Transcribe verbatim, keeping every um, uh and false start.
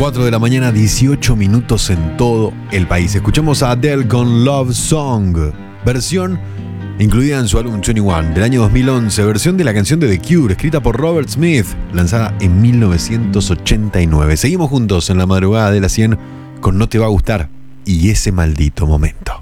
cuatro de la mañana, dieciocho minutos en todo el país. Escuchamos a Adele con Love Song, versión incluida en su álbum veintiuno del año dos mil once, versión de la canción de The Cure, escrita por Robert Smith, lanzada en mil novecientos ochenta y nueve. Seguimos juntos en la madrugada de las cien con No Te Va a Gustar y Ese Maldito Momento.